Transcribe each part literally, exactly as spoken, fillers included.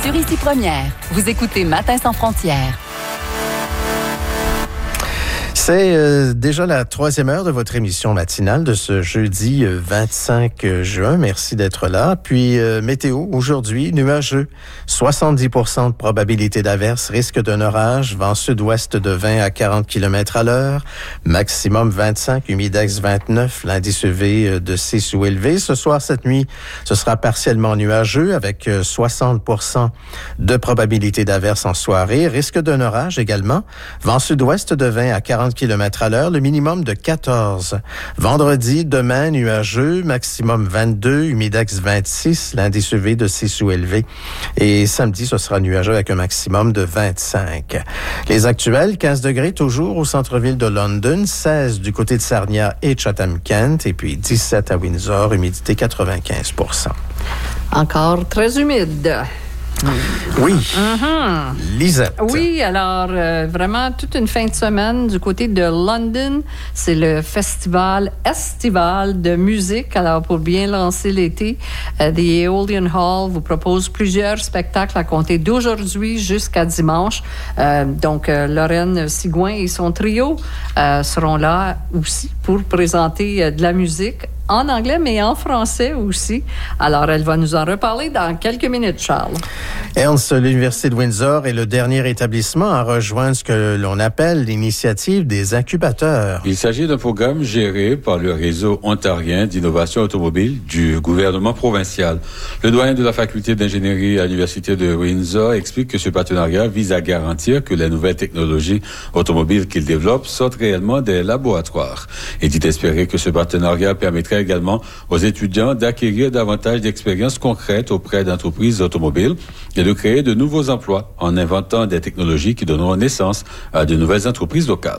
sur Ici Première. Vous écoutez Matin sans frontières. C'est euh, déjà la troisième heure de votre émission matinale de ce jeudi euh, vingt-cinq juin. Merci d'être là. Puis, euh, météo, aujourd'hui, nuageux. soixante-dix pour cent de probabilité d'averse, risque d'un orage, vent sud-ouest de vingt à quarante kilomètres à l'heure, maximum vingt-cinq, humidex vingt-neuf, l'indice U V de six ou élevé. Ce soir, cette nuit, ce sera partiellement nuageux avec euh, soixante pour cent de probabilité d'averse en soirée, risque d'un orage également, vent sud-ouest de vingt à quarante kilomètres à l'heure, le minimum de quatorze. Vendredi, demain, nuageux, maximum vingt-deux, humidex vingt-six, l'indice U V de six ou élevé. Et samedi, ce sera nuageux avec un maximum de vingt-cinq. Les actuels, quinze degrés toujours au centre-ville de London, seize du côté de Sarnia et Chatham-Kent, et puis dix-sept à Windsor, humidité quatre-vingt-quinze pour cent. Encore très humide. Oui. Mm-hmm. Lisette. Oui, alors euh, vraiment toute une fin de semaine du côté de London. C'est le festival estival de musique. Alors pour bien lancer l'été, euh, The Aeolian Hall vous propose plusieurs spectacles à compter d'aujourd'hui jusqu'à dimanche. Euh, donc euh, Lorraine Sigouin et son trio euh, seront là aussi pour présenter euh, de la musique en anglais, mais en français aussi. Alors, elle va nous en reparler dans quelques minutes, Charles. Ernst, l'Université de Windsor est le dernier établissement à rejoindre ce que l'on appelle l'initiative des incubateurs. Il s'agit d'un programme géré par le réseau ontarien d'innovation automobile du gouvernement provincial. Le doyen de la faculté d'ingénierie à l'Université de Windsor explique que ce partenariat vise à garantir que les nouvelles technologies automobiles qu'il développe sortent réellement des laboratoires. Il dit espérer que ce partenariat permettrait également aux étudiants d'acquérir davantage d'expériences concrètes auprès d'entreprises automobiles et de créer de nouveaux emplois en inventant des technologies qui donneront naissance à de nouvelles entreprises locales.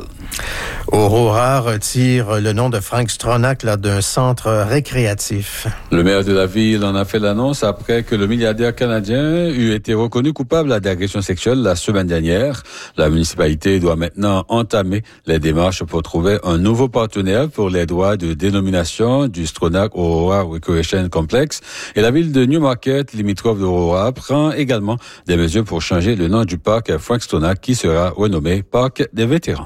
Aurora retire le nom de Frank Stronach là, d'un centre récréatif. Le maire de la ville en a fait l'annonce après que le milliardaire canadien eut été reconnu coupable d'agression sexuelle la semaine dernière. La municipalité doit maintenant entamer les démarches pour trouver un nouveau partenaire pour les droits de dénomination du Stronach Aurora Recreation Complex. Et la ville de Newmarket, limitrophe d'Aurora, prend également des mesures pour changer le nom du parc Frank Stronach qui sera renommé Parc des vétérans.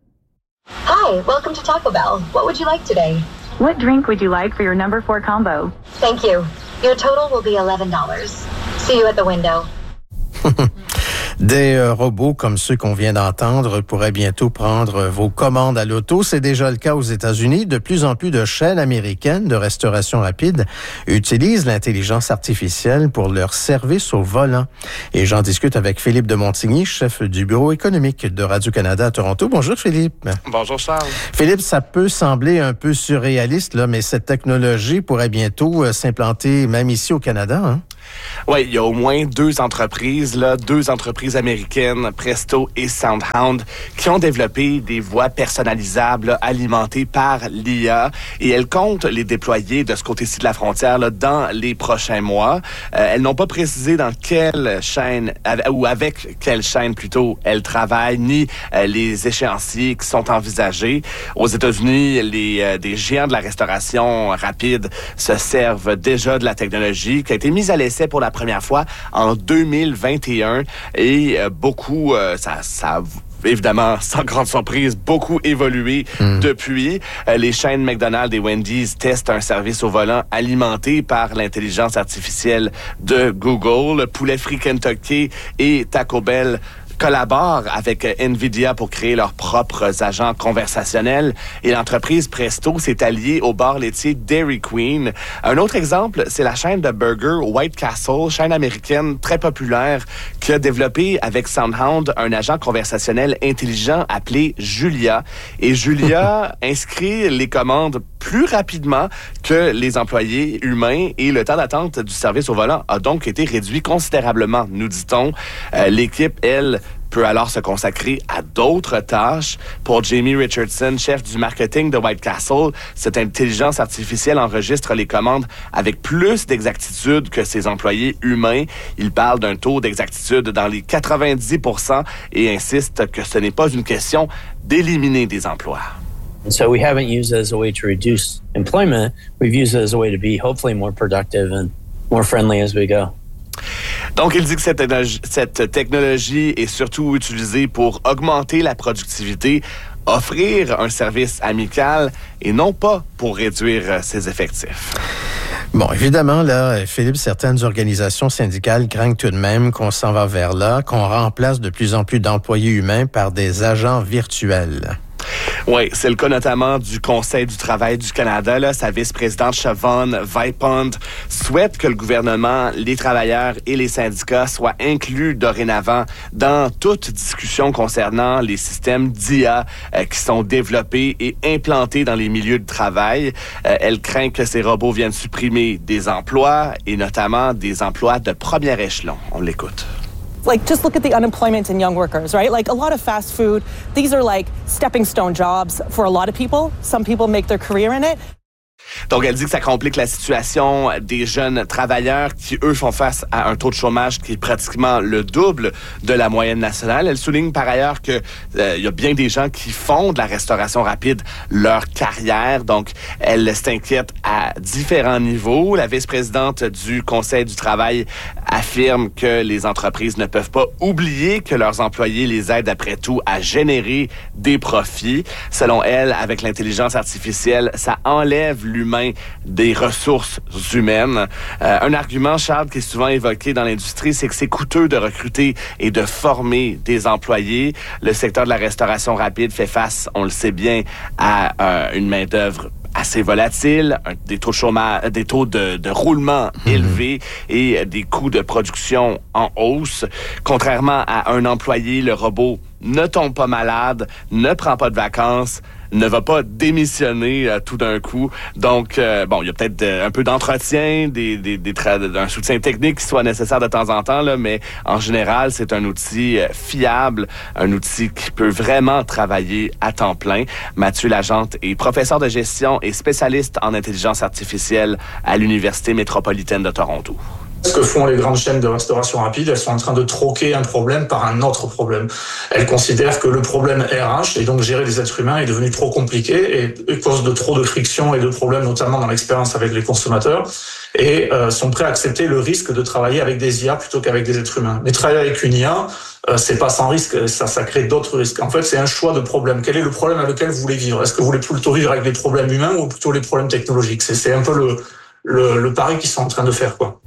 Hi, welcome to Taco Bell. What would you like today? What drink would you like for your number four combo? Thank you. Your total will be eleven dollars. See you at the window. Des euh, robots comme ceux qu'on vient d'entendre pourraient bientôt prendre vos commandes à l'auto. C'est déjà le cas aux États-Unis. De plus en plus de chaînes américaines de restauration rapide utilisent l'intelligence artificielle pour leur service au volant. Et j'en discute avec Philippe de Montigny, chef du bureau économique de Radio-Canada à Toronto. Bonjour Philippe. Bonjour Charles. Philippe, ça peut sembler un peu surréaliste, là, mais cette technologie pourrait bientôt euh, s'implanter même ici au Canada, hein? Oui, il y a au moins deux entreprises, là, deux entreprises américaines, Presto et SoundHound, qui ont développé des voix personnalisables là, alimentées par l'I A et elles comptent les déployer de ce côté-ci de la frontière là, dans les prochains mois. Euh, elles n'ont pas précisé dans quelle chaîne, ou avec quelle chaîne plutôt, elles travaillent, ni euh, les échéanciers qui sont envisagés. Aux États-Unis, les euh, des géants de la restauration rapide se servent déjà de la technologie qui a été mise à l'essai pour la première fois en deux mille vingt et un et euh, beaucoup, euh, ça, ça évidemment, sans grande surprise, beaucoup évolué mmh. depuis. Euh, les chaînes McDonald's et Wendy's testent un service au volant alimenté par l'intelligence artificielle de Google. Poulet Frit Kentucky et Taco Bell collaborent avec NVIDIA pour créer leurs propres agents conversationnels et l'entreprise Presto s'est alliée au bar laitier Dairy Queen. Un autre exemple, c'est la chaîne de burger White Castle, chaîne américaine très populaire qui a développé avec SoundHound un agent conversationnel intelligent appelé Julia. Et Julia inscrit les commandes plus rapidement que les employés humains et le temps d'attente du service au volant a donc été réduit considérablement, nous dit-on. Euh, l'équipe, elle, peut alors se consacrer à d'autres tâches. Pour Jamie Richardson, chef du marketing de White Castle, cette intelligence artificielle enregistre les commandes avec plus d'exactitude que ses employés humains. Il parle d'un taux d'exactitude dans les quatre-vingt-dix pour cent et insiste que ce n'est pas une question d'éliminer des emplois. And so we haven't used it as a way to reduce employment. We've used it as a way to be hopefully more productive and more friendly as we go. Donc, il dit que cette, cette technologie est surtout utilisée pour augmenter la productivité, offrir un service amical et non pas pour réduire ses effectifs. Bon, évidemment, là, Philippe, certaines organisations syndicales craignent tout de même qu'on s'en va vers là, qu'on remplace de plus en plus d'employés humains par des agents virtuels. Oui, c'est le cas notamment du Conseil du travail du Canada. Là, sa vice-présidente Siobhan Vipond souhaite que le gouvernement, les travailleurs et les syndicats soient inclus dorénavant dans toute discussion concernant les systèmes d'I A euh, qui sont développés et implantés dans les milieux de travail. Euh, elle craint que ces robots viennent supprimer des emplois et notamment des emplois de premier échelon. On l'écoute. Like, just look at the unemployment in young workers, right? Like, a lot of fast food, these are like stepping stone jobs for a lot of people. Some people make their career in it. Donc, elle dit que ça complique la situation des jeunes travailleurs qui, eux, font face à un taux de chômage qui est pratiquement le double de la moyenne nationale. Elle souligne par ailleurs qu'il euh, y a bien des gens qui font de la restauration rapide leur carrière. Donc, elle s'inquiète à différents niveaux. La vice-présidente du Conseil du travail affirme que les entreprises ne peuvent pas oublier que leurs employés les aident après tout à générer des profits. Selon elle, avec l'intelligence artificielle, ça enlève l'humain des ressources humaines. Euh, un argument, Charles, qui est souvent évoqué dans l'industrie, c'est que c'est coûteux de recruter et de former des employés. Le secteur de la restauration rapide fait face, on le sait bien, à euh, une main-d'œuvre assez volatile, un, des taux de chômage, des taux de, de roulement mmh. élevés et des coûts de production en hausse. Contrairement à un employé, le robot ne tombe pas malade, ne prend pas de vacances, ne va pas démissionner euh, tout d'un coup. Donc, euh, bon, il y a peut-être euh, un peu d'entretien, des, des, des tra- un soutien technique qui soit nécessaire de temps en temps, là, mais en général, c'est un outil euh, fiable, un outil qui peut vraiment travailler à temps plein. Mathieu Lagente est professeur de gestion et spécialiste en intelligence artificielle à l'Université métropolitaine de Toronto. Ce que font les grandes chaînes de restauration rapide, elles sont en train de troquer un problème par un autre problème. Elles considèrent que le problème R H, et donc gérer les êtres humains, est devenu trop compliqué et cause de trop de friction et de problèmes, notamment dans l'expérience avec les consommateurs, et euh, sont prêts à accepter le risque de travailler avec des I A plutôt qu'avec des êtres humains. Mais travailler avec une I A, euh, c'est pas sans risque, ça, ça crée d'autres risques. En fait, c'est un choix de problème. Quel est le problème avec lequel vous voulez vivre? Est-ce que vous voulez plutôt vivre avec des problèmes humains ou plutôt les problèmes technologiques? C'est, c'est un peu le, le, le pari qu'ils sont en train de faire, quoi.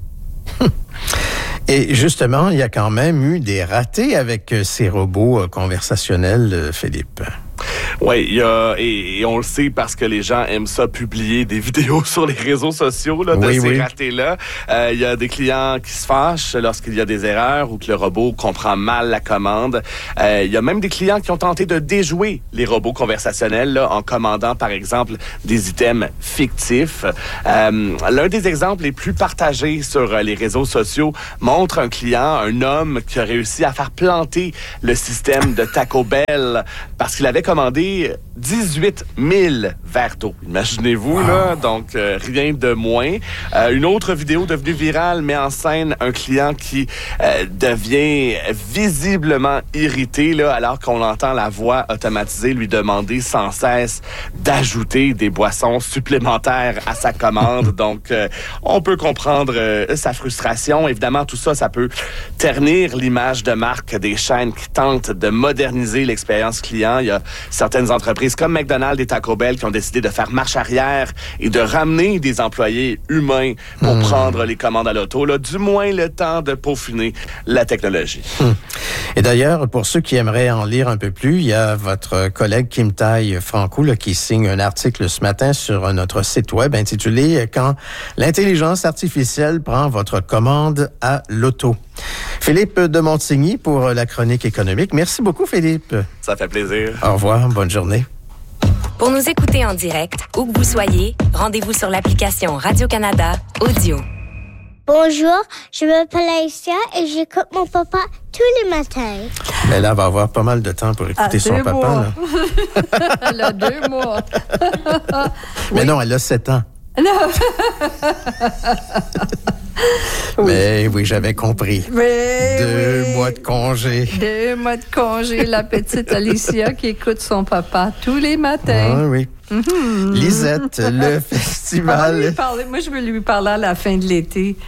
Et justement, il y a quand même eu des ratés avec ces robots conversationnels, Philippe. Oui, il y a, et, et on le sait parce que les gens aiment ça, publier des vidéos sur les réseaux sociaux là, de oui, ces oui. ratés-là. Euh, il y a des clients qui se fâchent lorsqu'il y a des erreurs ou que le robot comprend mal la commande. Euh, il y a même des clients qui ont tenté de déjouer les robots conversationnels là, en commandant, par exemple, des items fictifs. Euh, l'un des exemples les plus partagés sur les réseaux sociaux montre un client, un homme qui a réussi à faire planter le système de Taco Bell parce qu'il avait commandé dix-huit mille verres d'eau. Imaginez-vous, wow. là, donc euh, rien de moins. Euh, une autre vidéo devenue virale met en scène un client qui euh, devient visiblement irrité là, alors qu'on entend la voix automatisée lui demander sans cesse d'ajouter des boissons supplémentaires à sa commande. Donc, euh, on peut comprendre euh, sa frustration. Évidemment, tout ça, ça peut ternir l'image de marque des chaînes qui tentent de moderniser l'expérience client. Il y a certaines entreprises comme McDonald's et Taco Bell qui ont décidé de faire marche arrière et de ramener des employés humains pour mmh. prendre les commandes à l'auto. Là, du moins le temps de peaufiner la technologie. Mmh. Et d'ailleurs, pour ceux qui aimeraient en lire un peu plus, il y a votre collègue Kim Tai-Franco là, qui signe un article ce matin sur notre site web intitulé « Quand l'intelligence artificielle prend votre commande à l'auto ». Philippe de Montigny pour la chronique économique. Merci beaucoup, Philippe. Ça fait plaisir. Au revoir. Bonne journée. Pour nous écouter en direct, où que vous soyez, rendez-vous sur l'application Radio-Canada Audio. Bonjour, je m'appelle Aïssia et j'écoute mon papa tous les matins. Mais là, elle va avoir pas mal de temps pour écouter à son deux papa. Mois. Là. Elle a deux mois. Mais oui. non, elle a sept ans. Non. Mais oui, j'avais compris. Mais Deux oui. mois de congé. Deux mois de congé. La petite Alicia qui écoute son papa tous les matins. Ah oui. Mm-hmm. Lisette, le festival. Lui parler. Moi, je veux lui parler à la fin de l'été.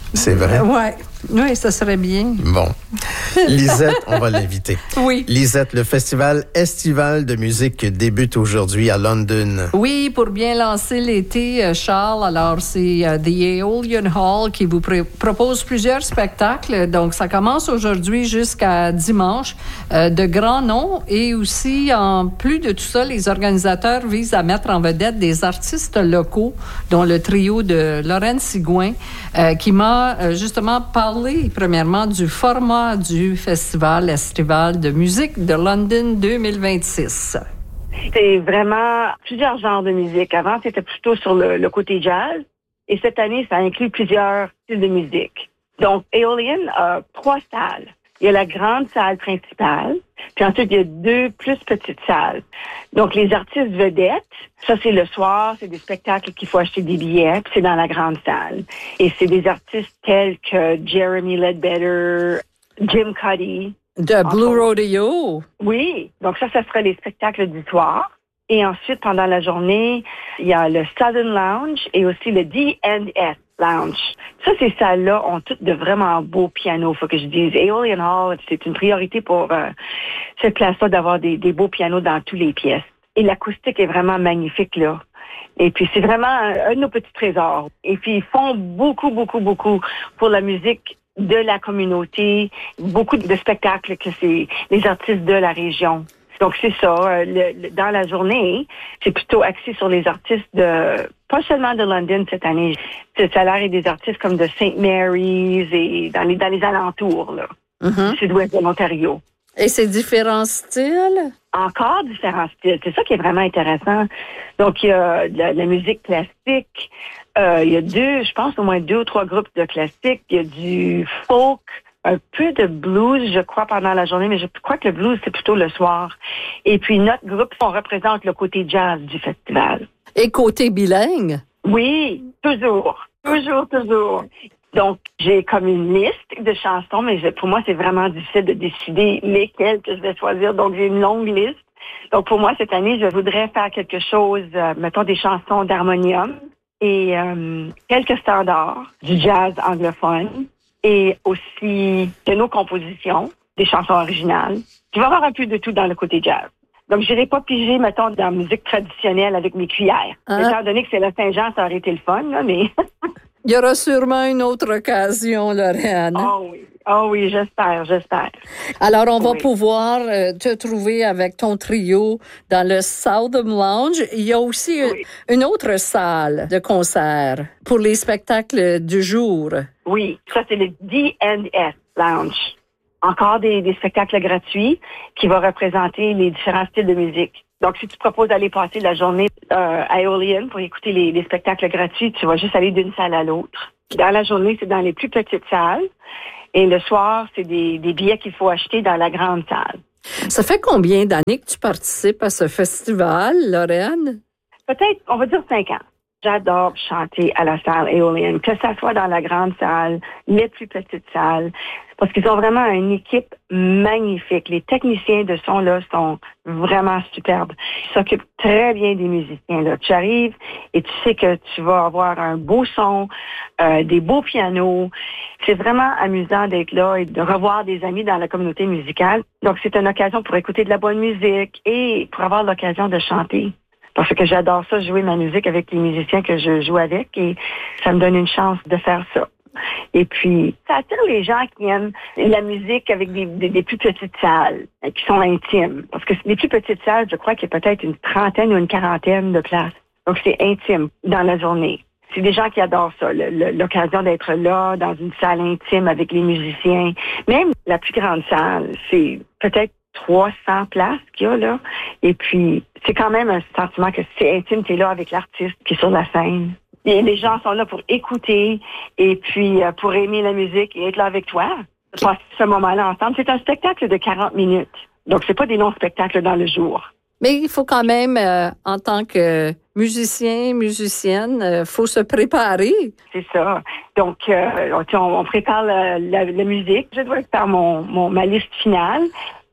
C'est vrai? Ouais. Oui, ça serait bien. Bon. Lisette, on va l'inviter. Oui. Lisette, le festival estival de musique débute aujourd'hui à London. Oui, pour bien lancer l'été, Charles. Alors, c'est uh, The Aeolian Hall qui vous pr- propose plusieurs spectacles. Donc, ça commence aujourd'hui jusqu'à dimanche. Euh, de grands noms. Et aussi, en plus de tout ça, les organisateurs visent à mettre en vedette des artistes locaux, dont le trio de Lorraine Sigouin, euh, qui m'a euh, justement parlé parler premièrement du format du Festival estival de musique de London deux mille vingt-six. C'est vraiment plusieurs genres de musique. Avant, c'était plutôt sur le, le côté jazz. Et cette année, ça inclut plusieurs styles de musique. Donc, Aeolian a trois salles. Il y a la grande salle principale, puis ensuite, il y a deux plus petites salles. Donc, les artistes vedettes, ça, c'est le soir, c'est des spectacles qu'il faut acheter des billets, puis c'est dans la grande salle. Et c'est des artistes tels que Jeremy Ledbetter, Jim Cuddy. De Blue Rodeo. Oui, donc ça, ça sera les spectacles du soir. Et ensuite, pendant la journée, il y a le Southern Lounge et aussi le D and S Lounge. Ça, ces salles-là ont toutes de vraiment beaux pianos, faut que je dise. Aeolian Hall, c'est une priorité pour euh, cette place-là d'avoir des, des beaux pianos dans toutes les pièces. Et l'acoustique est vraiment magnifique, là. Et puis, c'est vraiment un, un de nos petits trésors. Et puis, ils font beaucoup, beaucoup, beaucoup pour la musique de la communauté, beaucoup de spectacles que c'est les artistes de la région. Donc, c'est ça. Le, le, dans la journée, c'est plutôt axé sur les artistes de, pas seulement de London cette année. Ça a l'air des artistes comme de Saint Mary's et dans les, dans les alentours, là. Mm-hmm. Du sud-ouest de l'Ontario. Et c'est différents styles? Encore différents styles. C'est ça qui est vraiment intéressant. Donc, il y a de la, de la musique classique. Euh, il y a deux, je pense, au moins deux ou trois groupes de classique. Il y a du folk, un peu de blues, je crois, pendant la journée, mais je crois que le blues, c'est plutôt le soir. Et puis, notre groupe, on représente le côté jazz du festival. Et côté bilingue? Oui, toujours. Toujours, toujours. Donc, j'ai comme une liste de chansons, mais je, pour moi, c'est vraiment difficile de décider lesquelles que je vais choisir. Donc, j'ai une longue liste. Donc, pour moi, cette année, je voudrais faire quelque chose, euh, mettons des chansons d'harmonium et euh, quelques standards du jazz anglophone et aussi de nos compositions, des chansons originales. Il va y avoir un peu de tout dans le côté jazz. Donc, je n'irai pas piger, mettons, dans la musique traditionnelle avec mes cuillères. Ah. Étant donné que c'est la Saint-Jean, ça aurait été le fun, là, mais... Il y aura sûrement une autre occasion, Lorraine. Oh oui, oh oui, j'espère, j'espère. Alors, on va oui. pouvoir euh, te trouver avec ton trio dans le Southern Lounge. Il y a aussi oui. une, une autre salle de concert pour les spectacles du jour. Oui, ça, c'est le D and S Lounge. Encore des, des spectacles gratuits qui vont représenter les différents styles de musique. Donc, si tu proposes d'aller passer la journée euh, à Aeolian pour écouter les, les spectacles gratuits, tu vas juste aller d'une salle à l'autre. Dans la journée, c'est dans les plus petites salles. Et le soir, c'est des, des billets qu'il faut acheter dans la grande salle. Ça fait combien d'années que tu participes à ce festival, Lorraine? Peut-être, on va dire cinq ans. J'adore chanter à la salle Aeolian, que ça soit dans la grande salle, les plus petites salles, parce qu'ils ont vraiment une équipe magnifique. Les techniciens de son, là, sont vraiment superbes. Ils s'occupent très bien des musiciens, là. Tu arrives et tu sais que tu vas avoir un beau son, euh, des beaux pianos. C'est vraiment amusant d'être là et de revoir des amis dans la communauté musicale. Donc, c'est une occasion pour écouter de la bonne musique et pour avoir l'occasion de chanter. Parce que j'adore ça, jouer ma musique avec les musiciens que je joue avec et ça me donne une chance de faire ça. Et puis, ça attire les gens qui aiment la musique avec des, des, des plus petites salles, qui sont intimes. Parce que les plus petites salles, je crois qu'il y a peut-être une trentaine ou une quarantaine de places. Donc, c'est intime dans la journée. C'est des gens qui adorent ça, le, le, l'occasion d'être là, dans une salle intime avec les musiciens. Même la plus grande salle, c'est peut-être trois cents places qu'il y a là. Et puis, c'est quand même un sentiment que c'est intime, tu es là avec l'artiste qui est sur la scène. Et les gens sont là pour écouter et puis euh, pour aimer la musique et être là avec toi. Passer ce moment-là ensemble. C'est un spectacle de quarante minutes. Donc, c'est pas des longs spectacles dans le jour. Mais il faut quand même, euh, en tant que musicien, musicienne, euh, faut se préparer. C'est ça. Donc, euh, on, on prépare la, la, la musique. Je dois faire mon, mon, ma liste finale.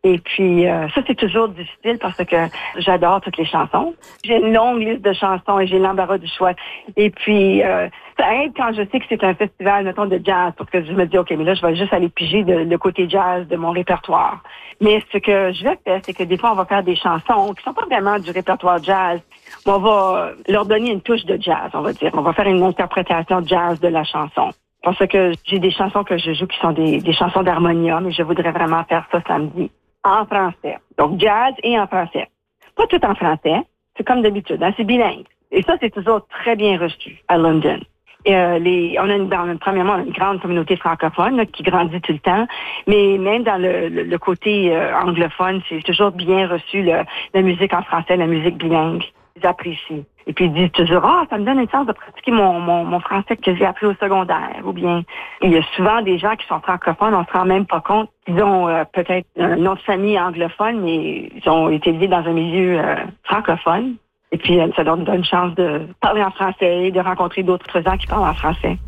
Et puis, euh, ça, c'est toujours difficile parce que j'adore toutes les chansons. J'ai une longue liste de chansons et j'ai l'embarras du choix. Et puis, euh, ça aide quand je sais que c'est un festival, mettons, de jazz, parce que je me dis, OK, mais là, je vais juste aller piger de, le côté jazz de mon répertoire. Mais ce que je vais faire, c'est que des fois, on va faire des chansons qui sont pas vraiment du répertoire jazz. On va leur donner une touche de jazz, on va dire. On va faire une interprétation jazz de la chanson. Parce que j'ai des chansons que je joue qui sont des, des chansons d'harmonium et je voudrais vraiment faire ça samedi. En français. Donc, jazz et en français. Pas tout en français. C'est comme d'habitude, hein, c'est bilingue. Et ça, c'est toujours très bien reçu à London. Et, euh, les, on a une, dans, premièrement, on a une grande communauté francophone là, qui grandit tout le temps. Mais même dans le, le, le côté euh, anglophone, c'est toujours bien reçu le, la musique en français, la musique bilingue. Ils apprécient. Et puis ils disent toujours, ah, ça me donne une chance de pratiquer mon, mon, mon français que j'ai appris au secondaire. Ou bien, il y a souvent des gens qui sont francophones, on se rend même pas compte qu'ils ont euh, peut-être un nom de famille anglophone, mais ils ont été élevés dans un milieu euh, francophone. Et puis, ça leur donne une chance de parler en français et de rencontrer d'autres gens qui parlent en français.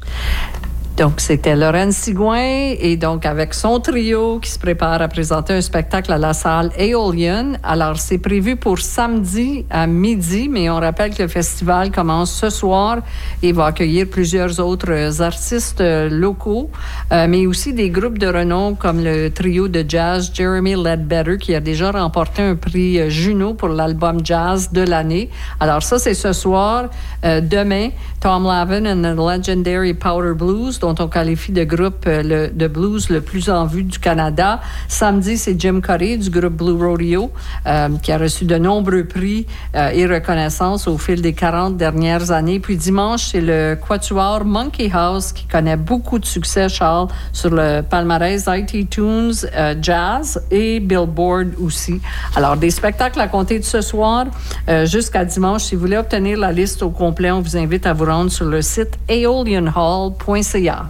Donc, c'était Lorraine Sigouin et donc avec son trio qui se prépare à présenter un spectacle à la salle Aeolian. Alors, c'est prévu pour samedi à midi, mais on rappelle que le festival commence ce soir et va accueillir plusieurs autres artistes locaux, euh, mais aussi des groupes de renom comme le trio de jazz Jeremy Ledbetter qui a déjà remporté un prix Juno pour l'album jazz de l'année. Alors, ça, c'est ce soir. Euh, demain, Tom Lavin and the Legendary Powder Blues, dont on qualifie de groupe euh, le, de blues le plus en vue du Canada. Samedi, c'est Jim Corey du groupe Blue Rodeo, euh, qui a reçu de nombreux prix euh, et reconnaissances au fil des quarante dernières années. Puis dimanche, c'est le quatuor Monkey House qui connaît beaucoup de succès, Charles, sur le palmarès iTunes euh, Jazz et Billboard aussi. Alors, des spectacles à compter de ce soir euh, jusqu'à dimanche. Si vous voulez obtenir la liste au complet, on vous invite à vous rendre sur le site aeolian hall point c a.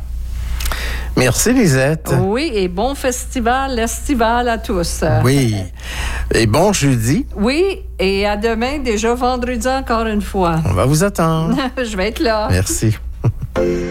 Merci, Lisette. Oui, et bon festival estival à tous. Oui. Et bon jeudi. Oui, et à demain, déjà vendredi encore une fois. On va vous attendre. Je vais être là. Merci.